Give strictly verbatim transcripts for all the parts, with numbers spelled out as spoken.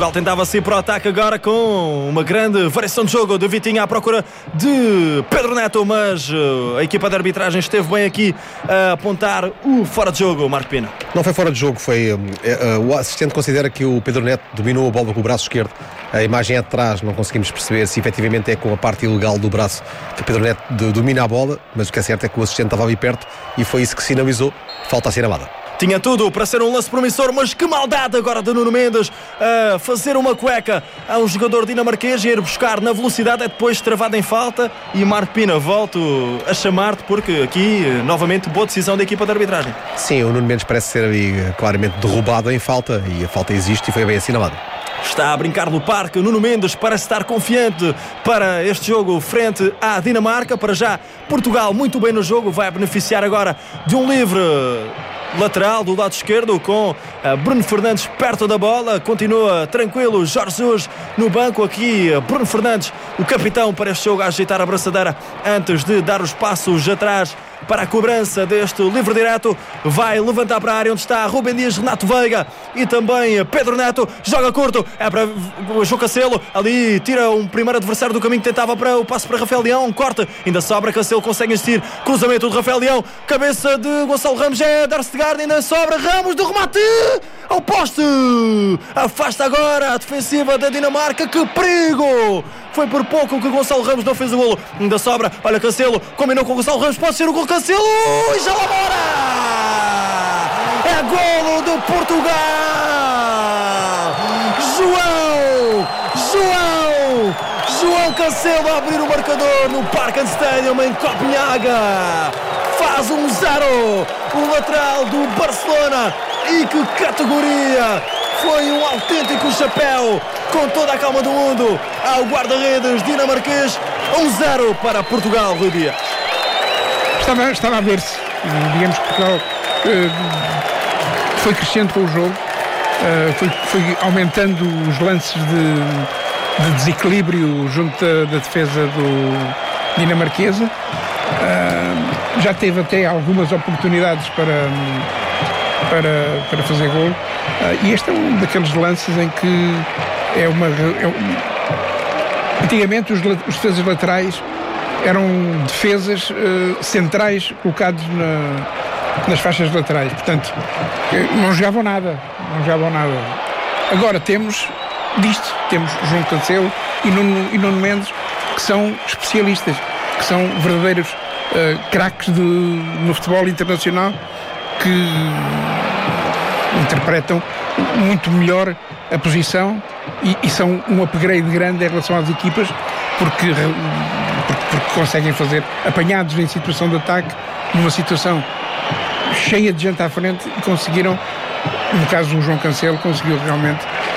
Portugal tentava sair para o ataque agora com uma grande variação de jogo de Vitinho à procura de Pedro Neto, mas uh, a equipa de arbitragem esteve bem aqui a apontar o fora de jogo, Marco Pina. Não foi fora de jogo, foi uh, uh, o assistente considera que o Pedro Neto dominou a bola com o braço esquerdo. A imagem é de trás, não conseguimos perceber se efetivamente é com a parte ilegal do braço que Pedro Neto de, domina a bola, mas o que é certo é que o assistente estava ali perto e foi isso que sinalizou, falta assinalada. Tinha tudo para ser um lance promissor, mas que maldade agora de Nuno Mendes a fazer uma cueca a um jogador dinamarquês e ir buscar na velocidade, é depois travado em falta. E Marco Pina, volto a chamar-te porque aqui, novamente, boa decisão da equipa de arbitragem. Sim, o Nuno Mendes parece ser ali claramente derrubado em falta e a falta existe e foi bem assinalada. Está a brincar no parque, Nuno Mendes parece estar confiante para este jogo frente à Dinamarca. Para já, Portugal muito bem no jogo, vai beneficiar agora de um livre lateral do lado esquerdo com uh, Bruno Fernandes perto da bola. Continua tranquilo Jorge Jesus no banco. Aqui uh, Bruno Fernandes, o capitão para este jogo, a ajeitar a braçadeira antes de dar os passos atrás para a cobrança deste livre direto. Vai levantar para a área onde está Rubem Dias, Renato Veiga e também Pedro Neto. Joga curto, é para João Cancelo. Ali tira um primeiro adversário do caminho que tentava para o passo para Rafael Leão. Um corte, ainda sobra, Cancelo consegue insistir. Cruzamento de Rafael Leão, cabeça de Gonçalo Ramos, é Darstegaard, ainda sobra Ramos do remate ao poste. Afasta agora a defensiva da Dinamarca. Que perigo! Foi por pouco que Gonçalo Ramos não fez o golo. Ainda sobra, olha Cancelo, combinou com Gonçalo Ramos, pode ser o golo Cancelo e já lá bora! É golo do Portugal! João! João! João Cancelo a abrir o marcador no Parken Stadium em Copenhaga. Faz um zero o lateral do Barcelona. E que categoria! Foi um autêntico chapéu, com toda a calma do mundo, ao guarda-redes dinamarquês. um zero para Portugal, Rui Dias. Estava, estava a ver-se, digamos que Portugal uh, foi crescendo com o jogo, uh, foi, foi aumentando os lances de, de desequilíbrio junto da, da defesa do dinamarquesa. Uh, já teve até algumas oportunidades para, para, para fazer gol. Uh, e este é um daqueles lances em que é uma... É um, antigamente os, os defesas laterais eram defesas uh, centrais colocados na, nas faixas laterais, portanto não jogavam nada, não jogavam nada. Agora temos disto, temos João Cancelo e Nuno, e Nuno Mendes, que são especialistas, que são verdadeiros uh, craques no futebol internacional, que interpretam muito melhor a posição e, e são um upgrade grande em relação às equipas, porque, porque, porque conseguem fazer apanhados em situação de ataque, numa situação cheia de gente à frente, e conseguiram, no caso do João Cancelo, conseguiu realmente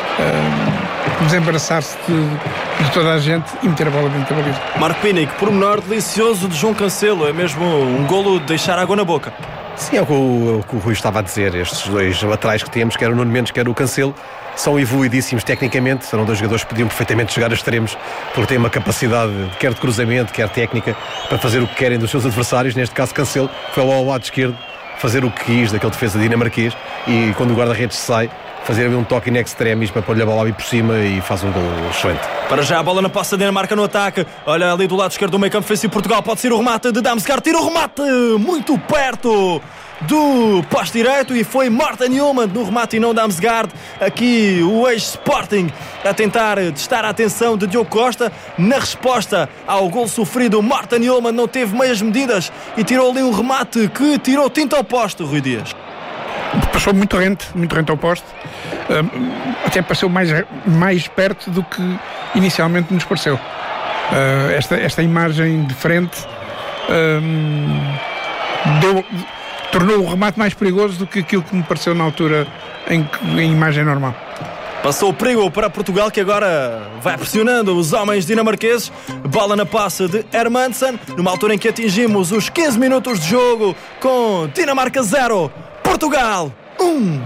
uh, desembaraçar-se de, de toda a gente e meter a bola dentro da baliza. Marco Pina, que pormenor delicioso de João Cancelo, é mesmo um golo de deixar água na boca. Sim, é o que o, o que o Rui estava a dizer. Estes dois laterais que temos, quer o Nuno Mendes, quer o Cancelo, são evoluidíssimos tecnicamente. Serão dois jogadores que podiam perfeitamente jogar a extremos, porque têm uma capacidade, quer de cruzamento, quer técnica, para fazer o que querem dos seus adversários. Neste caso, Cancelo foi lá ao lado esquerdo fazer o que quis daquele defesa dinamarquês, e quando o guarda-redes sai, fazer ali um toque in extremis para pôr-lhe a bola ali por cima e faz um gol excelente. Para já a bola na posse da Dinamarca no ataque. Olha ali do lado esquerdo do meio campo defensivo Portugal. Pode ser o remate de Damsgaard. Tira o remate muito perto do poste direito e foi Morten Newman no remate e não Damsgaard. Aqui o ex-Sporting a tentar testar a atenção de Diogo Costa. Na resposta ao gol sofrido, Morten Newman não teve meias medidas e tirou ali um remate que tirou tinta ao poste, Rui Dias. Passou muito rente, muito rente ao poste, um, até passou mais, mais perto do que inicialmente nos pareceu. Uh, esta, esta imagem de frente um, deu, tornou o remate mais perigoso do que aquilo que me pareceu na altura em, em imagem normal. Passou o perigo para Portugal, que agora vai pressionando os homens dinamarqueses. Bola na passe de Hermansen, numa altura em que atingimos os quinze minutos de jogo, com Dinamarca zero, Portugal um.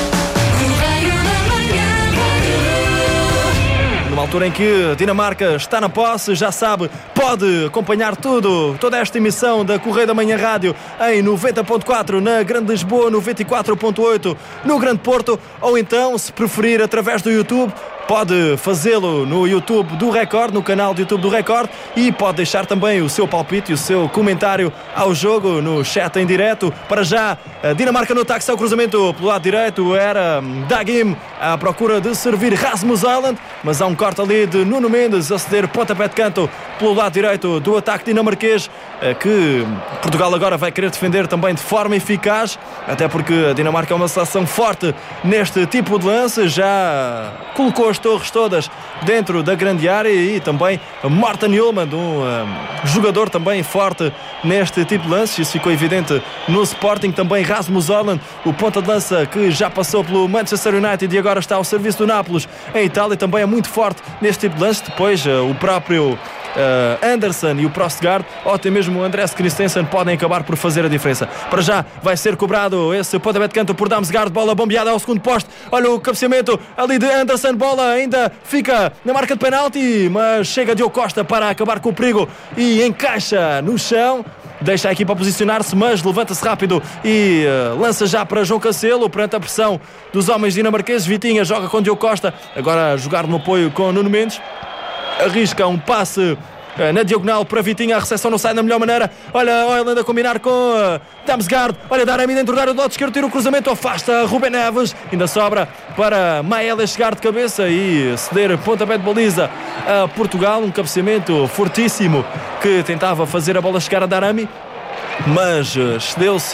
Numa altura em que a Dinamarca está na posse, já sabe, pode acompanhar tudo, toda esta emissão da Correio da Manhã Rádio em noventa ponto quatro na Grande Lisboa, noventa e quatro ponto oito no Grande Porto, ou então, se preferir, através do YouTube, pode fazê-lo no YouTube do Record, no canal do YouTube do Record, e pode deixar também o seu palpite e o seu comentário ao jogo no chat em direto. Para já, a Dinamarca no ataque, ao cruzamento pelo lado direito, era Dagim à procura de servir Rasmus Højlund, mas há um corte ali de Nuno Mendes a ceder pontapé de canto pelo lado direito do ataque dinamarquês, que Portugal agora vai querer defender também de forma eficaz, até porque a Dinamarca é uma seleção forte neste tipo de lance, já colocou as torres todas dentro da grande área, e também Morten Hjulmand, um, um jogador também forte neste tipo de lance. Isso ficou evidente no Sporting. Também Rasmus Højlund, o ponta de lança que já passou pelo Manchester United e agora está ao serviço do Nápoles em Itália, também é muito forte neste tipo de lance. Depois o próprio Uh, Anderson e o Prostgard, ou até mesmo o Andreas Christensen, podem acabar por fazer a diferença. Para já vai ser cobrado esse pontapé de canto por Damsgaard, bola bombeada ao segundo poste. Olha o cabeceamento ali de Anderson, bola ainda fica na marca de penalti, mas chega Diogo Costa para acabar com o perigo e encaixa no chão. Deixa a equipa posicionar-se, mas levanta-se rápido e uh, lança já para João Cancelo perante a pressão dos homens dinamarqueses. Vitinha joga com Diogo Costa, agora a jogar no apoio com Nuno Mendes. Arrisca um passe na diagonal para Vitinha, a recepção não sai da melhor maneira. Olha o Højlund a combinar com uh, Damsgaard. Olha Darami dentro da área do lado esquerdo, tira o cruzamento, afasta Ruben Neves. Ainda sobra para Maela chegar de cabeça e ceder pontapé de baliza a Portugal. Um cabeceamento fortíssimo que tentava fazer a bola chegar a Darami, mas uh, cedeu-se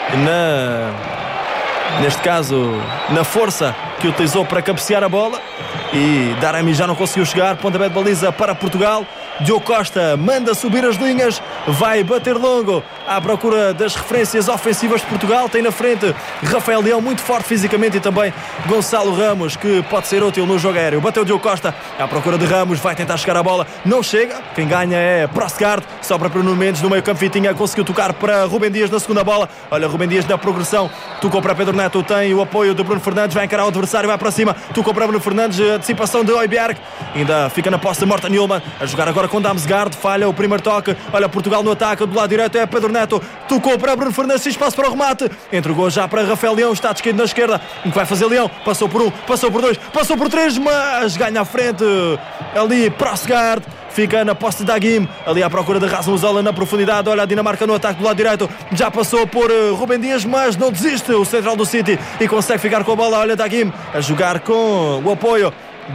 na... neste caso na força que utilizou para cabecear a bola, e Darami já não conseguiu chegar. Pontapé de baliza para Portugal. Diogo Costa manda subir as linhas, vai bater longo à procura das referências ofensivas de Portugal. Tem na frente Rafael Leão, muito forte fisicamente, e também Gonçalo Ramos, que pode ser útil no jogo aéreo. Bateu Diogo Costa à procura de Ramos, vai tentar chegar à bola, não chega. Quem ganha é Prostgard, sobra para Nuno Mendes no meio campo. Vitinha conseguiu tocar para Rubem Dias na segunda bola. Olha Rubem Dias na progressão, tocou para Pedro Neto, tem o apoio de Bruno Fernandes, vai encarar o adversário, vai para cima, tocou para Bruno Fernandes, antecipação de Højbjerg, ainda fica na posse de Morten Hjulmand, a jogar agora com Damsgaard, falha o primeiro toque. Olha Portugal no ataque, do lado direito é Pedro Neto, tocou para Bruno Fernandes, espaço para o remate, entregou já para Rafael Leão, está descaído na esquerda. O que vai fazer Leão? Passou por um, passou por dois, passou por três, mas ganha à frente ali Prostgard. Fica na posse de Dagim, ali à procura de Rasmus Højlund na profundidade. Olha a Dinamarca no ataque do lado direito, já passou por uh, Rubem Dias, mas não desiste o central do City e consegue ficar com a bola. Olha Dagim a jogar com o apoio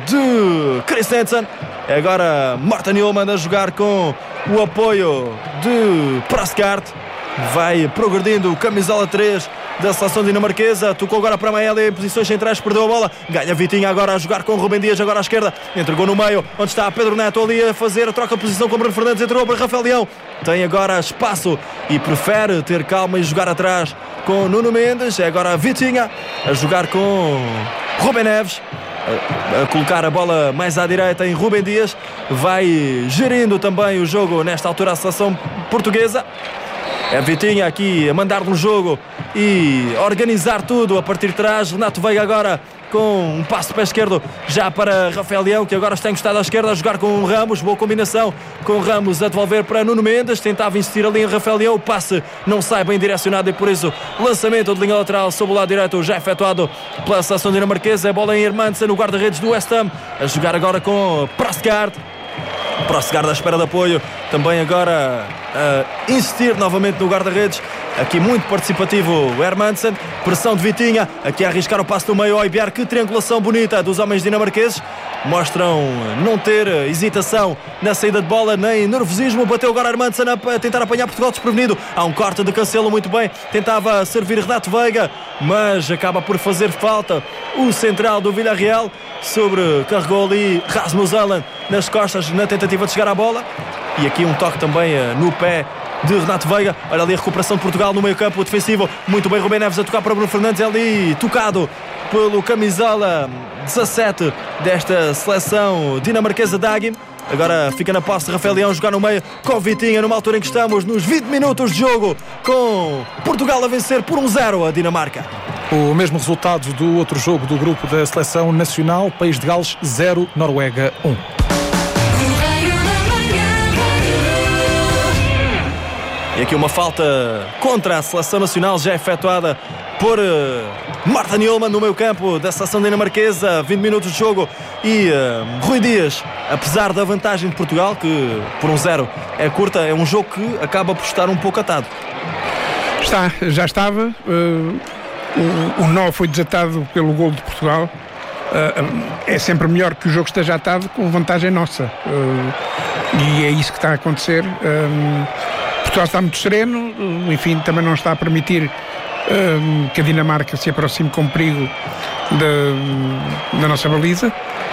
de Christensen. Agora Morten Hjulmand a jogar com o apoio de Prostgard. Vai progredindo o camisola três da seleção dinamarquesa. Tocou agora para Maela em posições centrais, perdeu a bola. Ganha Vitinha agora a jogar com Rubem Dias, agora à esquerda. Entregou no meio, onde está Pedro Neto ali a fazer a troca de posição com Bruno Fernandes. Entregou para Rafael Leão. Tem agora espaço e prefere ter calma e jogar atrás com Nuno Mendes. É agora Vitinha a jogar com Rubem Neves. A, a colocar a bola mais à direita em Rubem Dias. Vai gerindo também o jogo nesta altura a seleção portuguesa. É Vitinha aqui a mandar no jogo e organizar tudo a partir de trás. Renato Veiga agora com um passo de pé esquerdo já para Rafael Leão, que agora está encostado à esquerda a jogar com Ramos. Boa combinação com Ramos a devolver para Nuno Mendes. Tentava insistir ali em Rafael Leão. O passe não sai bem direcionado e por isso lançamento de linha lateral sobre o lado direito já efetuado pela seleção dinamarquesa. A bola em Hermansen, no guarda-redes do West Ham, a jogar agora com Prostgard. Prostgard à espera de apoio, também agora a insistir novamente no guarda-redes. Aqui muito participativo o Hermansen, pressão de Vitinha, aqui a arriscar o passo do meio. Højbjerg, que triangulação bonita dos homens dinamarqueses, mostram não ter hesitação na saída de bola nem nervosismo. Bateu agora Hermansen a tentar apanhar Portugal desprevenido. Há um corte de Cancelo muito bem, tentava servir Renato Veiga, mas acaba por fazer falta o central do Villarreal. Sobrecarregou ali Rasmus Højlund nas costas na tentativa de chegar à bola. E aqui um toque também uh, no pé de Renato Veiga. Olha ali a recuperação de Portugal no meio campo defensivo. Muito bem Rubem Neves a tocar para Bruno Fernandes. É ali tocado pelo camisola dezassete desta seleção dinamarquesa, Dagim. Agora fica na posse de Rafael Leão a jogar no meio com Vitinha, numa altura em que estamos nos vinte minutos de jogo, com Portugal a vencer por um zero a Dinamarca. O mesmo resultado do outro jogo do grupo da seleção nacional, País de Gales zero, Noruega um. E aqui uma falta contra a seleção nacional já efetuada por uh, Marta Nilman no meio campo da seleção dinamarquesa. Vinte minutos de jogo e uh, Rui Dias, apesar da vantagem de Portugal, que por um zero é curta, é um jogo que acaba por estar um pouco atado. Está, já estava. Uh, o, o nó foi desatado pelo golo de Portugal. Uh, é sempre melhor que o jogo esteja atado com vantagem nossa. Uh, e é isso que está a acontecer. Um, Portugal está muito sereno, enfim, também não está a permitir um, que a Dinamarca se aproxime com perigo da, da nossa baliza.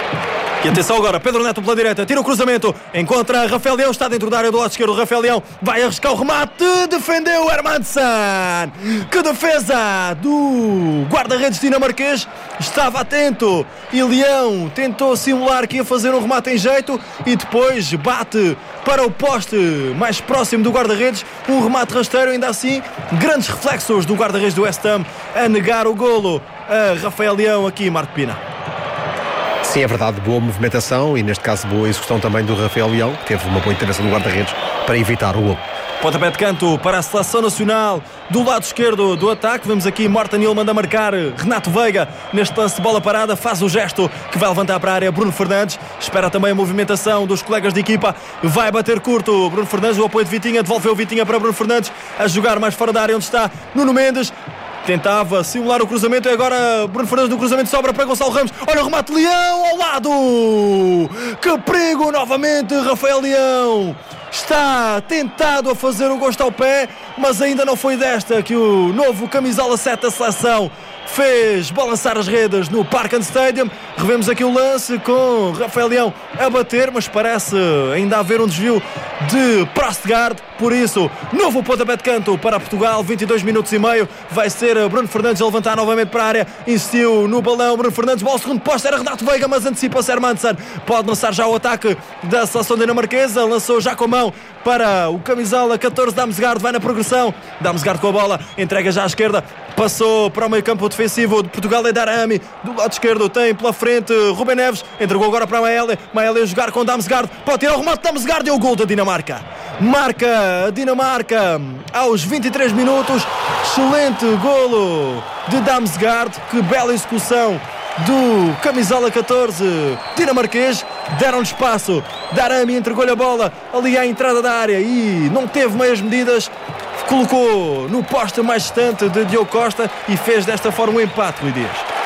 E atenção agora, Pedro Neto pela direita, tira o cruzamento, encontra Rafael Leão, está dentro da área do lado esquerdo. Rafael Leão vai arriscar o remate, defendeu Hermansen. Que defesa do guarda-redes dinamarquês, estava atento e Leão tentou simular que ia fazer um remate em jeito e depois bate para o poste mais próximo do guarda-redes, um remate rasteiro. Ainda assim, grandes reflexos do guarda-redes do West Ham a negar o golo a Rafael Leão aqui, Marco Pina. Sim, é verdade, boa movimentação e neste caso boa execução também do Rafael Leão, que teve uma boa intervenção do guarda-redes para evitar o gol. Pontapé de canto para a seleção nacional do lado esquerdo do ataque. Vemos aqui Marta Nilman a marcar. Renato Veiga neste lance de bola parada faz o gesto que vai levantar para a área Bruno Fernandes. Espera também a movimentação dos colegas de equipa. Vai bater curto Bruno Fernandes, o apoio de Vitinha, devolveu Vitinha para Bruno Fernandes a jogar mais fora da área onde está Nuno Mendes. Tentava simular o cruzamento e agora Bruno Fernandes no cruzamento sobra para Gonçalo Ramos. Olha o remate, Leão ao lado. Que perigo novamente, Rafael Leão. Está tentado a fazer o gosto ao pé, mas ainda não foi desta que o novo camisola sete da seleção fez balançar as redes no Parken Stadium. Revemos aqui o lance com Rafael Leão a bater, mas parece ainda haver um desvio de Prostgard. Por isso, novo pontapé de canto para Portugal, vinte e dois minutos e meio. Vai ser Bruno Fernandes a levantar novamente para a área. Insistiu no balão Bruno Fernandes, bola ao segundo posto, era Renato Veiga, mas antecipa-se Hermansen. Pode lançar já o ataque da seleção dinamarquesa. Lançou já com a mão para o camisola catorze, Damsgaard, vai na progressão. Damsgaard com a bola, entrega já à esquerda. Passou para o meio campo defensivo de Portugal, é Darami. Do lado esquerdo tem pela frente Rubem Neves. Entregou agora para Maele. Maele a jogar com Damsgaard. Pode tirar o remate de Damsgaard e o gol da Dinamarca. Marca a Dinamarca aos vinte e três minutos. Excelente golo de Damsgaard. Que bela execução do camisola catorze dinamarquês. Deram-lhe espaço. Darami entregou-lhe a bola ali à entrada da área e não teve meias medidas. Colocou no poste mais distante de Diogo Costa e fez desta forma um empate, Rui Dias.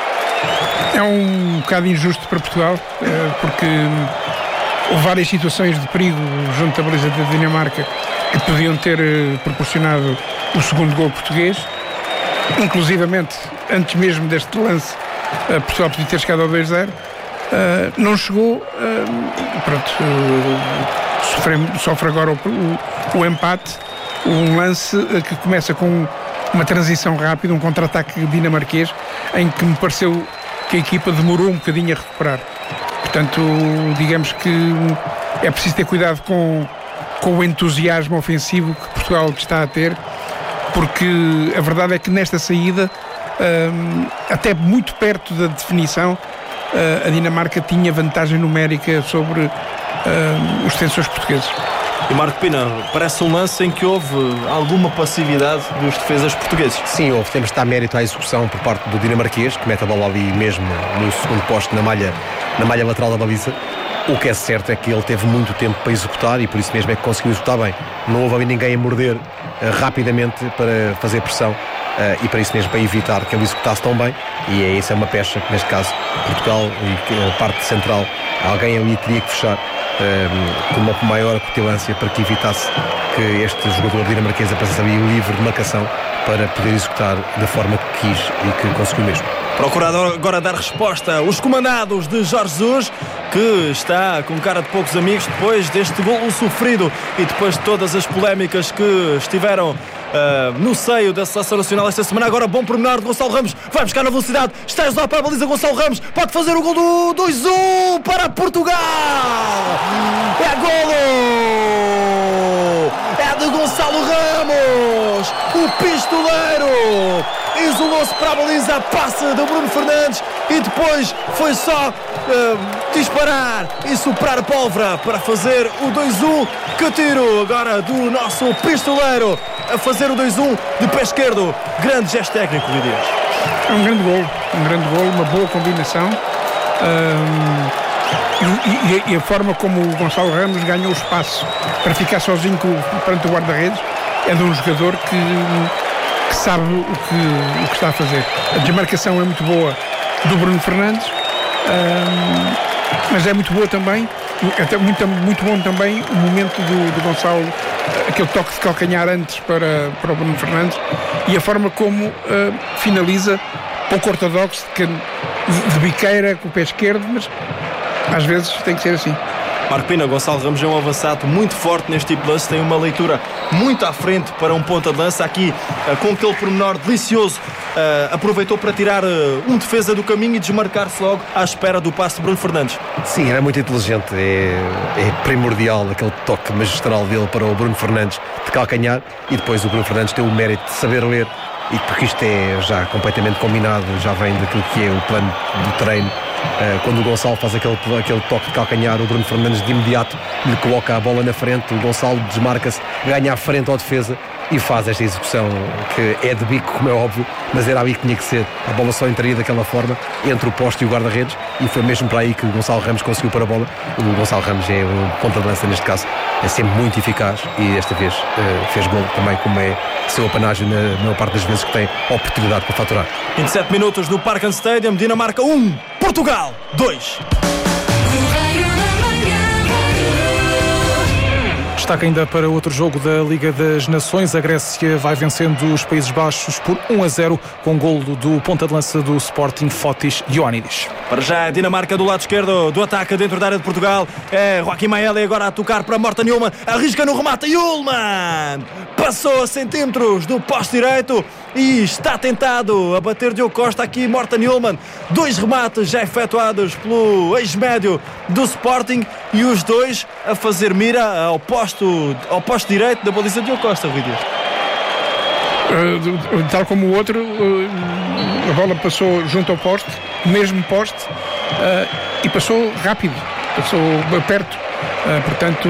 É um bocado injusto para Portugal, porque houve várias situações de perigo junto à baliza da Dinamarca que podiam ter proporcionado o segundo gol português. Inclusivamente, antes mesmo deste lance, Portugal podia ter chegado ao dois zero. Não chegou. Pronto, sofre, sofre agora o, o, o empate. Um lance que começa com uma transição rápida, um contra-ataque dinamarquês, em que me pareceu que a equipa demorou um bocadinho a recuperar. Portanto, digamos que é preciso ter cuidado com, com o entusiasmo ofensivo que Portugal está a ter, porque a verdade é que nesta saída, um, até muito perto da definição, uh, a Dinamarca tinha vantagem numérica sobre um, os defensores portugueses. E Marco Pina, parece um lance em que houve alguma passividade dos defesas portugueses. Sim, houve. Temos de dar mérito à execução por parte do dinamarquês, que mete a bola ali mesmo no segundo posto, na malha, na malha lateral da baliza. O que é certo é que ele teve muito tempo para executar e por isso mesmo é que conseguiu executar bem. Não houve ali ninguém a morder uh, rapidamente para fazer pressão uh, e para isso mesmo, para evitar que ele executasse tão bem. E é isso, é uma pecha que neste caso Portugal e a parte central, alguém ali teria que fechar Um, com uma maior acutilância para que evitasse que este jogador dinamarquês aparecesse ali livre de marcação para poder executar da forma que quis e que conseguiu mesmo. Procura agora dar resposta os comandados de Jorge Jesus, que está com cara de poucos amigos depois deste golo sofrido e depois de todas as polémicas que estiveram uh, no seio da Seleção Nacional esta semana. Agora bom pormenor de Gonçalo Ramos, vai buscar na velocidade, está a isolar para a baliza Gonçalo Ramos, pode fazer o gol do dois um para Portugal. É golo! É de Gonçalo Ramos, o pistoleiro. Isolou-se para a baliza, passe de Bruno Fernandes e depois foi só uh, disparar e soprar a pólvora para fazer o dois um. Que tiro agora do nosso pistoleiro a fazer o dois um de pé esquerdo. Grande gesto técnico, Rui Dias. É um grande gol, um grande gol, uma boa combinação. Um, e, e a forma como o Gonçalo Ramos ganhou espaço para ficar sozinho com, perante o guarda-redes é de um jogador que, que sabe o que, o que está a fazer. A desmarcação é muito boa do Bruno Fernandes, um, mas é muito boa também, é muito, muito bom também o momento do, do Gonçalo, aquele toque de calcanhar antes para, para o Bruno Fernandes, e a forma como uh, finaliza, pouco ortodoxo, de, de biqueira com o pé esquerdo, mas às vezes tem que ser assim. Marco Pina, Gonçalo Ramos é um avançado muito forte neste tipo de lance, tem uma leitura muito à frente para um ponta de lança, aqui uh, com aquele pormenor delicioso, uh, aproveitou para tirar uh, um defesa do caminho e desmarcar-se logo à espera do passe de Bruno Fernandes. Sim, era muito inteligente, é, é primordial aquele toque magistral dele para o Bruno Fernandes de calcanhar, e depois o Bruno Fernandes tem o mérito de saber ler, e porque isto é já completamente combinado, já vem daquilo que é o plano do treino. Uh, quando o Gonçalo faz aquele, aquele toque de calcanhar, o Bruno Fernandes de imediato lhe coloca a bola na frente, o Gonçalo desmarca-se, ganha à frente ao defesa e faz esta execução que é de bico, como é óbvio, mas era aí que tinha que ser. A bola só entraria daquela forma entre o poste e o guarda-redes, e foi mesmo para aí que o Gonçalo Ramos conseguiu pôr a bola. O Gonçalo Ramos é um ponta de lança, neste caso é sempre muito eficaz, e desta vez uh, fez gol também, como é seu apanágio na maior parte das vezes que tem oportunidade para faturar. vinte e sete minutos no Parken Stadium, Dinamarca um, Portugal dois. Destaque ainda para outro jogo da Liga das Nações. A Grécia vai vencendo os Países Baixos por um a zero com um golo do ponta de lança do Sporting, Fotis Ioannidis. Para já a Dinamarca do lado esquerdo do ataque dentro da área de Portugal. É Joaquim Maeli agora a tocar para Morten Hjulmand. Arrisca no remate. Hjulmand passou a centímetros do poste direito e está tentado a bater Diogo Costa. Aqui Morten Hjulmand. Dois remates já efetuados pelo ex-médio do Sporting e os dois a fazer mira ao poste, ao poste direito da baliza de Diogo Costa, Rui Dias. Uh, tal como o outro, uh, a bola passou junto ao poste, mesmo poste, uh, e passou rápido, passou perto, uh, portanto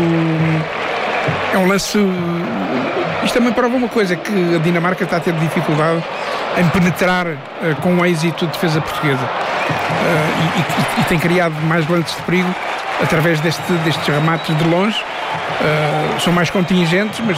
é um lance. Isto também prova uma coisa, que a Dinamarca está a ter dificuldade em penetrar uh, com êxito a defesa portuguesa, uh, e, e, e tem criado mais lances de perigo através deste, destes remates de longe. Uh, são mais contingentes, mas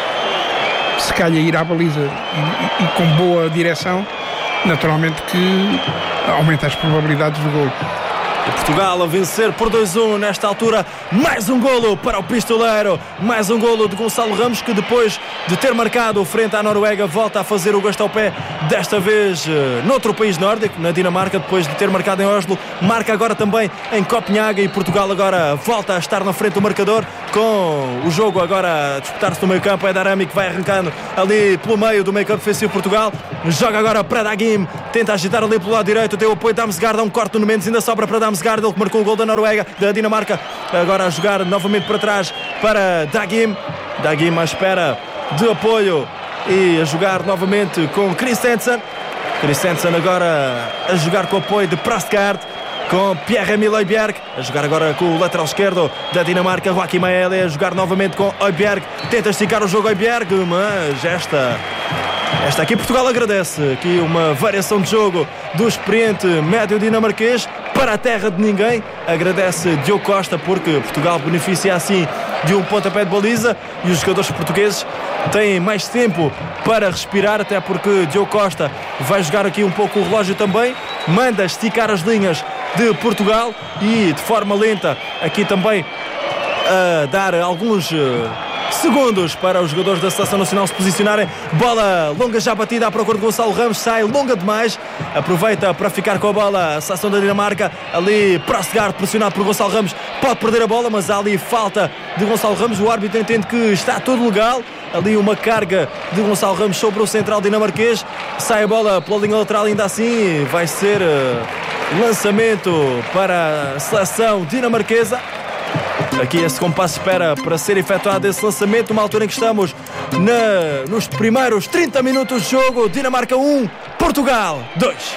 se calhar ir à baliza e, e, e com boa direção, naturalmente que aumenta as probabilidades do golo. E Portugal a vencer por dois a um nesta altura. Mais um golo para o pistoleiro, mais um golo de Gonçalo Ramos, que depois de ter marcado frente à Noruega volta a fazer o gosto ao pé, desta vez uh, noutro país nórdico, na Dinamarca, depois de ter marcado em Oslo, marca agora também em Copenhague, e Portugal agora volta a estar na frente do marcador, com o jogo agora a disputar-se no meio campo. É Darami que vai arrancando ali pelo meio do meio campo defensivo. Portugal joga agora para Dagim, tenta agitar ali pelo lado direito, tem o apoio de Damsgaard, dá um corte no Mendes, ainda sobra para Damsgaard, ele que marcou o gol da Noruega, da Dinamarca, agora a jogar novamente para trás para Dagim. Dagim à espera de apoio e a jogar novamente com Christensen. Christensen agora a jogar com o apoio de Prostgaard, com Pierre-Emile Højbjerg, a jogar agora com o lateral esquerdo da Dinamarca, Joaquim Maeli, a jogar novamente com Højbjerg, tenta esticar o jogo Højbjerg, mas esta, esta aqui Portugal agradece, aqui uma variação de jogo do experiente médio dinamarquês para a terra de ninguém, agradece Diogo Costa, porque Portugal beneficia assim de um pontapé de baliza e os jogadores portugueses têm mais tempo para respirar, até porque Diogo Costa vai jogar aqui um pouco o relógio também, manda esticar as linhas de Portugal e de forma lenta aqui também a dar alguns segundos para os jogadores da Seleção Nacional se posicionarem. Bola longa já batida à procura de Gonçalo Ramos, sai longa demais, aproveita para ficar com a bola a Seleção da Dinamarca, ali Prostgaard pressionado por Gonçalo Ramos, pode perder a bola, mas há ali falta de Gonçalo Ramos, o árbitro entende que está tudo legal, ali uma carga de Gonçalo Ramos sobre o central dinamarquês, sai a bola pela linha lateral, ainda assim vai ser uh, lançamento para a Seleção dinamarquesa. Aqui esse compasso espera para ser efetuado esse lançamento, numa altura em que estamos na, nos primeiros trinta minutos de jogo. Dinamarca um, Portugal dois.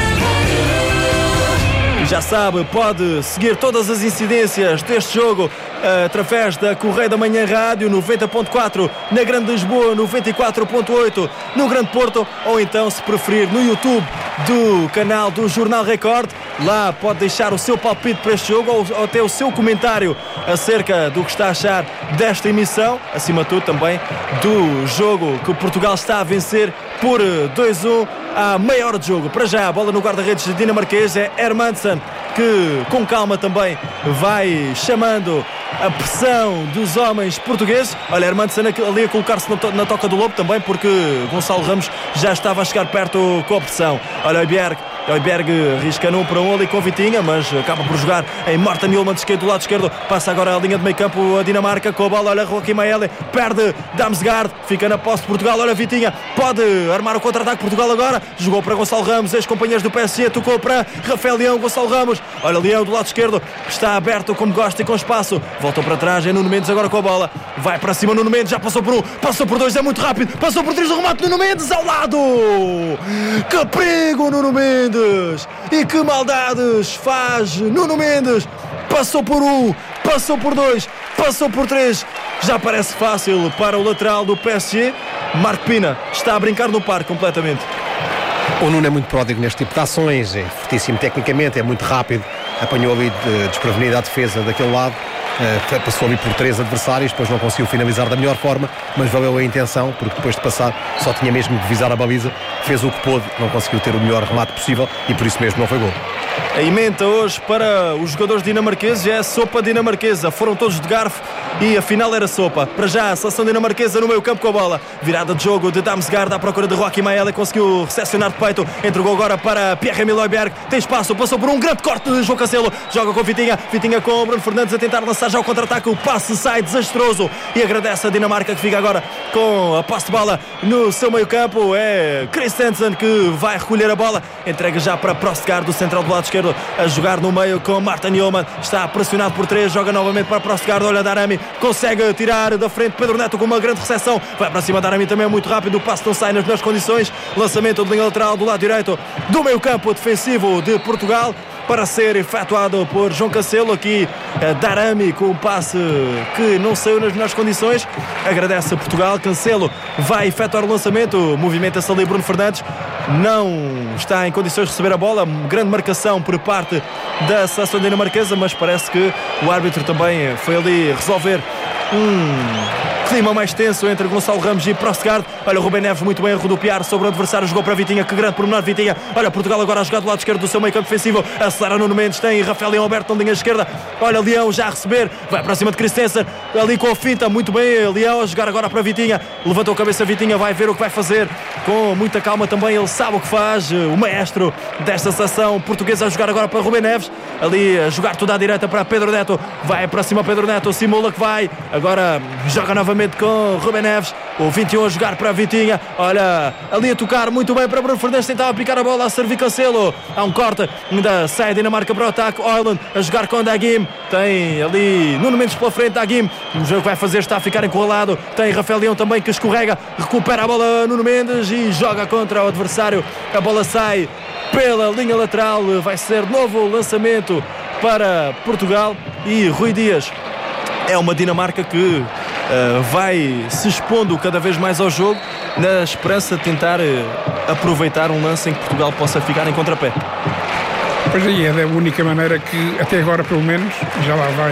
E já sabe, pode seguir todas as incidências deste jogo através da Correia da Manhã Rádio noventa ponto quatro, na Grande Lisboa noventa e quatro ponto oito, no Grande Porto, ou então, se preferir, no YouTube do canal do Jornal Record. Lá pode deixar o seu palpite para este jogo, ou, ou até o seu comentário acerca do que está a achar desta emissão, acima de tudo também do jogo que Portugal está a vencer por dois a um à meia hora de jogo. Para já, a bola no guarda-redes dinamarquês é Hermansen, que com calma também vai chamando a pressão dos homens portugueses. Olha, Hermansen ali a colocar-se na toca do lobo também, porque Gonçalo Ramos já estava a chegar perto com a pressão. Olha, Oiberg Oiberg arrisca um para um ali com Vitinha, mas acaba por jogar em Morten Hjulmand de esquerdo, do lado esquerdo, passa agora a linha de meio campo a Dinamarca com a bola. Olha, Joaquim Maele perde Damsgaard, fica na posse de Portugal. Olha, Vitinha pode armar o contra-ataque. Portugal agora jogou para Gonçalo Ramos, ex-companheiros do P S G, tocou para Rafael Leão. Gonçalo Ramos, olha, Leão do lado esquerdo, está aberto como gosta e com espaço, voltou para trás, é Nuno Mendes agora com a bola, vai para cima Nuno Mendes, já passou por um, passou por dois, é muito rápido, passou por três, o remate Nuno Mendes ao lado. Que perigo Nuno Mendes, e que maldades faz Nuno Mendes. Passou por um, passou por dois, passou por três. Já parece fácil para o lateral do P S G. Marco Pina está a brincar no parque completamente. O Nuno é muito pródigo neste tipo de ações, é fortíssimo tecnicamente, é muito rápido, apanhou ali de desprevenida a defesa daquele lado, uh, passou ali por três adversários, depois não conseguiu finalizar da melhor forma, mas valeu a intenção, porque depois de passar só tinha mesmo de visar a baliza, fez o que pôde, não conseguiu ter o melhor remate possível e por isso mesmo não foi gol. A emenda hoje para os jogadores dinamarqueses é sopa dinamarquesa, foram todos de garfo e afinal era sopa. Para já a seleção dinamarquesa no meio campo com a bola, virada de jogo de Damsgaard à procura de Joaquim Maele, conseguiu recepcionar de peito, entregou agora para Pierre-Emile Højbjerg, tem espaço, passou por um grande corte de João Cancelo, joga com Vitinha, Vitinha com o Bruno Fernandes a tentar lançar já o contra-ataque, o passe sai desastroso e agradece a Dinamarca, que fica agora com a posse de bola no seu meio campo. É Christensen que vai recolher a bola, entrega já para Prostgaard do central do lado esquerdo, a jogar no meio com Morten Hjulmand, está pressionado por três, joga novamente para Prostgaard. Olha, Darami consegue tirar da frente Pedro Neto com uma grande recepção, vai para cima, Darami também é muito rápido, o passe não sai nas melhores condições, lançamento de linha lateral do lado direito do meio campo defensivo de Portugal para ser efetuado por João Cancelo. Aqui Darami com um passe que não saiu nas melhores condições, agradece a Portugal. Cancelo vai efetuar o lançamento, movimenta-se ali Bruno Fernandes, não está em condições de receber a bola, grande marcação por parte da seleção dinamarquesa, mas parece que o árbitro também foi ali resolver um clima mais tenso entre Gonçalo Ramos e Prostgaard. Olha, o Rubem Neves muito bem a rodopiar sobre o adversário, jogou para Vitinha, que grande pormenor Vitinha. Olha, Portugal agora a jogar do lado esquerdo do seu meio campo defensivo, acelera Nuno Mendes, tem Rafael Leão aberto na linha esquerda. Olha, Leão já a receber, vai para cima de Christensen, ali com a finta, muito bem Leão a jogar agora para Vitinha, levantou a cabeça Vitinha, vai ver o que vai fazer com muita calma também, ele sabe o que faz, o maestro desta seleção portuguesa a jogar agora para Rubem Neves, ali a jogar toda à direita para Pedro Neto, vai para cima Pedro Neto, simula que vai, agora joga novamente com Rubem Neves, o vinte e um a jogar para Vitinha, olha, ali a tocar muito bem para Bruno Fernandes, tentava picar a bola, a servir Cancelo, há um corte, ainda sai a Dinamarca para o ataque, Højlund a jogar com Dagim, tem ali Nuno Mendes pela frente, Dagim, o jogo que vai fazer está a ficar encurralado, tem Rafael Leão também que escorrega, recupera a bola Nuno Mendes e joga contra o adversário, a bola sai pela linha lateral, vai ser novo lançamento para Portugal e Rui Dias é uma Dinamarca que uh, vai se expondo cada vez mais ao jogo, na esperança de tentar uh, aproveitar um lance em que Portugal possa ficar em contrapé. Pois aí é da única maneira que, até agora pelo menos, já lá vai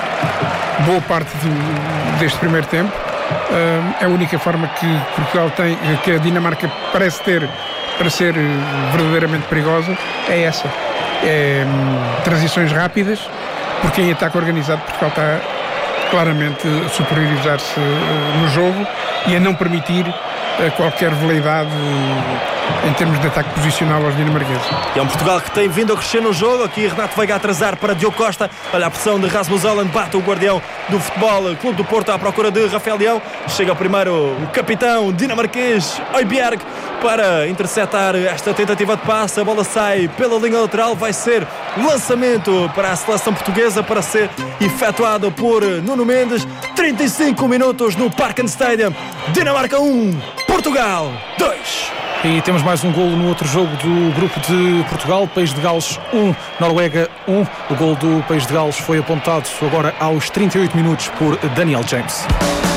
boa parte do, deste primeiro tempo, uh, é a única forma que Portugal tem, que a Dinamarca parece ter para ser verdadeiramente perigosa, é essa. É, um, transições rápidas, porque em ataque organizado Portugal está claramente a superiorizar-se uh, no jogo e a não permitir uh, qualquer veleidade uh, em termos de ataque posicional aos dinamarqueses. É um Portugal que tem vindo a crescer no jogo. Aqui Renato Veiga a atrasar para Diogo Costa. Olha a pressão de Rasmus Højlund, bate o guardião do futebol Clube do Porto à procura de Rafael Leão. Chega primeiro o capitão dinamarquês Højbjerg para interceptar esta tentativa de passe. A bola sai pela linha lateral, vai ser lançamento para a seleção portuguesa para ser efetuado por Nuno Mendes. trinta e cinco minutos no Parken Stadium. Dinamarca um, Portugal dois. E temos mais um golo no outro jogo do grupo de Portugal. País de Gales um, Noruega um. O golo do País de Gales foi apontado agora aos trinta e oito minutos por Daniel James.